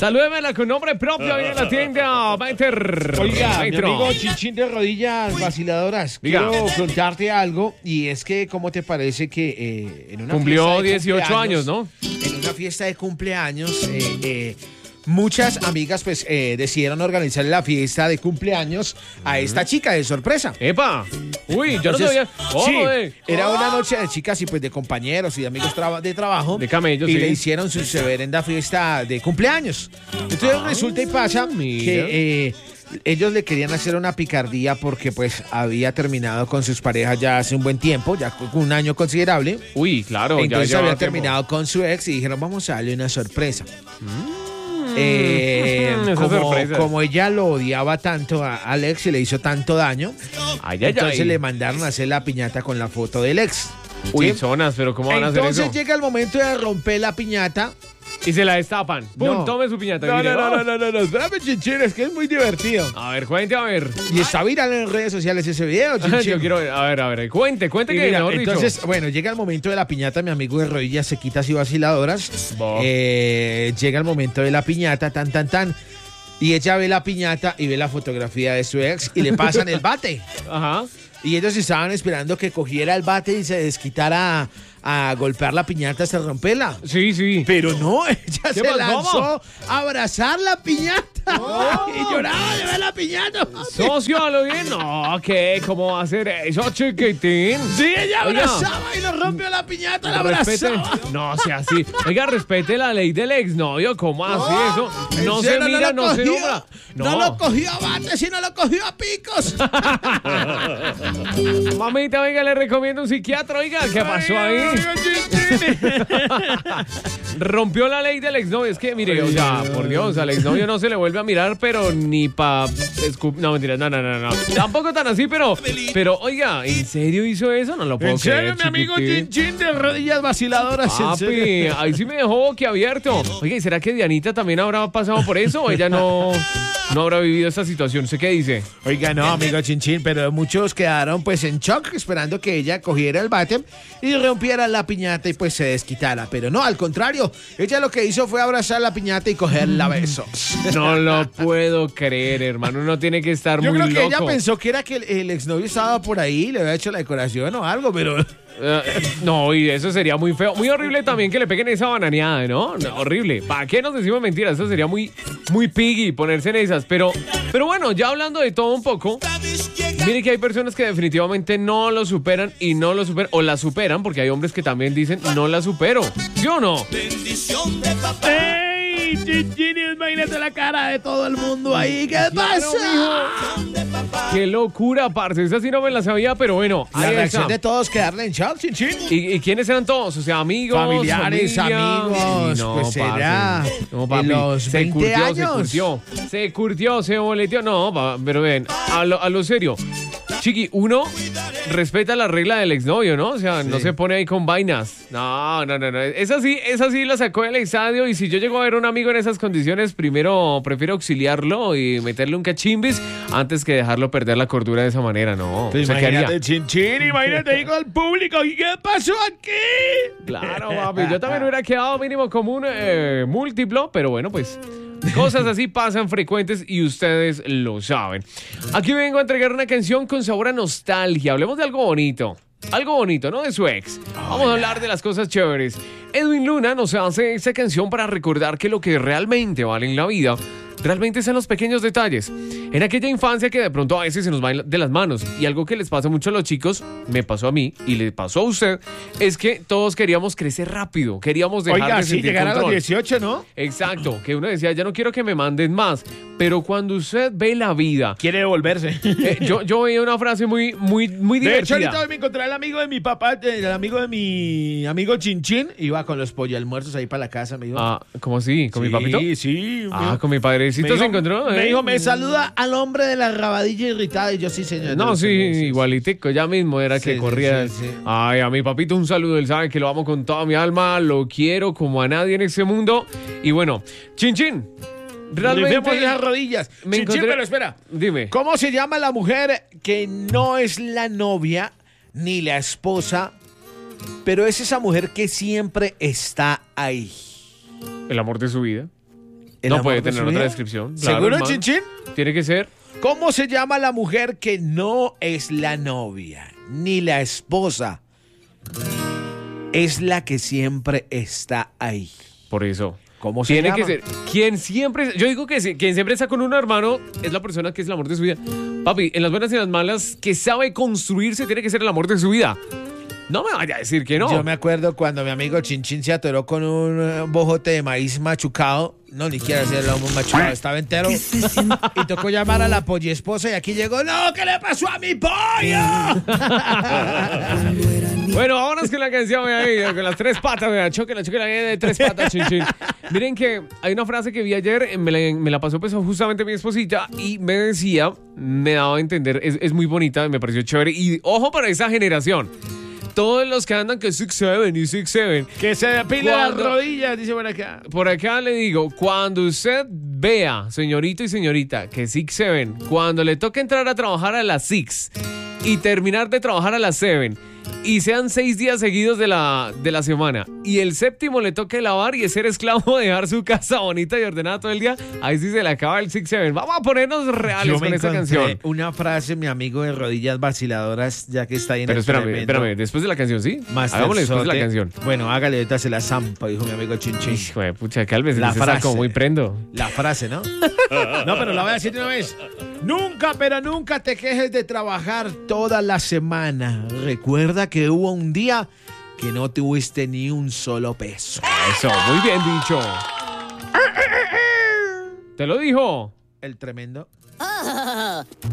Salúdemela con nombre propio ahí en la tienda. Oiga, mi Maestro. amigo Chinchín de Rodillas Vaciladoras, Diga. quiero contarte algo, y es que, ¿cómo te parece que en una Cumplió fiesta de 18 años, cumpleaños, ¿no? En una fiesta de cumpleaños, muchas amigas pues decidieron organizar la fiesta de cumpleaños a esta chica de sorpresa. ¡Epa! Uy, yo no Entonces, sabía. ¿Cómo, sí, era una noche de chicas y pues de compañeros y de amigos de trabajo. De camellos, y sí. le hicieron su severenda fiesta de cumpleaños. Entonces resulta y pasa mira. que ellos le querían hacer una picardía porque pues había terminado con sus parejas ya hace un buen tiempo, ya con un año considerable. Uy, claro. Entonces ya había llevaba tiempo. terminado con su ex y dijeron, vamos a darle una sorpresa. Esa sorpresa. Como ella lo odiaba tanto a Alex y le hizo tanto daño, Ay, ay, entonces ay. le mandaron a hacer la piñata con la foto del ex. Uy, ¿sí? zonas, pero ¿cómo van a hacer Entonces eso? llega el momento de romper la piñata. Y se la destapan. ¡Pum! No. Tome su piñata. No, mire, no, oh. no, espérame, Chinchín, es que es muy divertido. A ver, cuente, a ver. Y está viral en redes sociales ese video, Chinchín. Yo quiero ver. A ver. Cuente Y que mira, mejor dicho. entonces, bueno, llega el momento de la piñata, mi amigo de rodillas sequitas y vaciladoras. Bo. Llega el momento de la piñata, tan. Y ella ve la piñata y ve la fotografía de su ex y le pasan el bate. Ajá. Y ellos estaban esperando que cogiera el bate y se desquitara a golpear la piñata hasta romperla. Sí. Pero no, ella ¿Qué se pasó? lanzó a abrazar la piñata. Y lloraba de ver la piñata. Socio, ¿a lo bien? No, ¿qué? ¿Cómo va a hacer eso, chiquitín? Sí, ella Oiga. abrazaba y no rompió la piñata, la Respete, abrazaba. no sea así. Oiga, respete la ley del exnovio. ¿Cómo así eso? ¿En No se serio mira, lo no se cogió? nombra. No lo cogió a bate, sino lo cogió a picos. Mamita, venga, le recomiendo un psiquiatra. Oiga, ¿qué pasó ahí? Rompió la ley del exnovio. Es que, mire, o sea, por Dios, al exnovio no se le vuelve a mirar, pero ni pa... No, mentira, no. Tampoco tan así, pero, oiga, ¿en serio hizo eso? No lo puedo En creer, serio, mi amigo chiquitín. Chinchín de rodillas vaciladoras. en Papi, serio. ahí sí me dejó boquiabierto. Oiga, ¿y será que Dianita también habrá pasado por eso o ella no habrá vivido esa situación? ¿Usted qué dice? Oiga, no, amigo Chinchín, pero muchos quedaron pues en shock esperando que ella cogiera el bate y rompiera la piñata y pues se desquitara. Pero no, al contrario, ella lo que hizo fue abrazar la piñata y cogerla a besos. No lo puedo creer, hermano. Uno tiene que estar Yo muy creo que loco. ella pensó que era que el exnovio estaba por ahí, le había hecho la decoración o algo, pero... No, y eso sería muy feo. Muy horrible también que le peguen esa bananeada, ¿no? No, horrible. ¿Para qué nos decimos mentiras? Eso sería muy piggy ponerse en esas. Pero bueno, ya hablando de todo un poco, mire que hay personas que definitivamente no lo superan y no lo superan, o la superan, porque hay hombres que también dicen no la supero. ¿Sí o no? ¡Ey, Chinchín! Imagínate la cara de todo el mundo ahí. ¿Qué pasa? Qué locura, parce. Esa sí no me la sabía, pero bueno. La ahí reacción está. de todos quedarle en shock, Chinchín. ¿Y quiénes eran todos? O sea, amigos, Familiares, familia. amigos, Sí, pues parce. era No, papi, en los 20 años. Se curtió, se boleteó. No, pero ven, a lo serio. Chiqui, uno respeta la regla del exnovio, ¿no? O sea, no se pone ahí con vainas. No. Esa sí la sacó del estadio. Y si yo llego a ver a un amigo en esas condiciones, primero prefiero auxiliarlo y meterle un cachimbis antes que dejarlo perder la cordura de esa manera, ¿no? Pues O sea, ¿qué haría? imagínate, Chinchín, imagínate ahí con el público. ¿Y qué pasó aquí? Claro, papi. Yo también hubiera quedado mínimo como un múltiplo, pero bueno, pues cosas así pasan frecuentes y ustedes lo saben. Aquí vengo a entregar una canción con sabor a nostalgia. Hablemos de algo bonito. Algo bonito, ¿no? De su ex. Vamos a hablar de las cosas chéveres. Edwin Luna nos hace esta canción para recordar que lo que realmente vale en la vida realmente son los pequeños detalles. En aquella infancia que de pronto a veces se nos va de las manos. Y algo que les pasa mucho a los chicos, me pasó a mí y le pasó a usted, es que todos queríamos crecer rápido. Queríamos dejar Oiga, de sí, sentir llegar a los control. 18, ¿no? Exacto, que uno decía, ya no quiero que me manden más. Pero cuando usted ve la vida, Quiere devolverse. yo veía una frase muy divertida. De hecho, ahorita hoy me encontré al amigo de mi papá, el amigo de mi amigo Chinchín. Iba con los pollo almuerzos ahí para la casa, me dijo. Ah, ¿cómo así? ¿Con mi papito? Sí, Ah, con mi padrecito me dijo, se encontró. Me dijo, me saluda al hombre de la rabadilla irritada. Y yo, sí, señor. No, sí, igualitico, ya mismo era que Sí, corría. sí. Ay, a mi papito un saludo, él sabe que lo amo con toda mi alma, lo quiero como a nadie en este mundo. Y bueno, Chinchín, realmente... Rifemos las rodillas. me Chinchín, encontré- pero espera. Dime. ¿Cómo se llama la mujer que no es la novia ni la esposa, pero es esa mujer que siempre está ahí? El amor de su vida. ¿El No amor puede de tener su otra vida? descripción. Claro, ¿Seguro, hermano. Chinchín? Tiene que ser. ¿Cómo se llama la mujer que no es la novia ni la esposa? Es la que siempre está ahí. Por eso. ¿Cómo se Tiene llama? que ser. Quien siempre. Yo digo que quien siempre está con un hermano es la persona que es el amor de su vida. Papi, en las buenas y en las malas, que sabe construirse, tiene que ser el amor de su vida. No me vaya a decir que no. Yo me acuerdo cuando mi amigo Chinchín se atoró con un bojote de maíz machucado. No, ni siquiera hacerlo machucado, estaba entero. Y tocó llamar a la polliesposa y aquí llegó. ¡No! ¿Qué le pasó a mi pollo? Bueno, vámonos con la canción, ahí, con las tres patas, vea, choque la de tres patas, Chinchín. Miren que hay una frase que vi ayer, me la pasó pues justamente mi esposita y me decía, me daba a entender, es muy bonita, me pareció chévere. Y ojo para esa generación. Todos los que andan que 6'7" y 6'7". Que se depile las Cuando- rodillas, dice por acá. Por acá le digo, cuando usted vea, señorito y señorita, que 6'7", cuando le toque entrar a trabajar a las 6 y terminar de trabajar a las 7 y sean 6 días seguidos de la semana y el séptimo le toque lavar y ser esclavo de dejar su casa bonita y ordenada todo el día, ahí sí se le acaba el 6'7". Vamos a ponernos reales con esta canción. Una frase, mi amigo de rodillas vaciladoras, ya que está ahí en Pero el espérame, tremendo después de la canción, ¿sí? Master Hagámosle después de la Sote. canción. Bueno, hágale, ahorita se la zampa, dijo mi amigo Chinchín. Hijo de pucha, cálmese, La se está frase. como muy prendo. La frase, ¿no? No, pero la voy a decir de una vez. Nunca, pero nunca te quejes de trabajar toda la semana. Recuerda que hubo un día que no tuviste ni un solo peso. Eso, muy bien dicho. ¿Te lo dijo? El tremendo.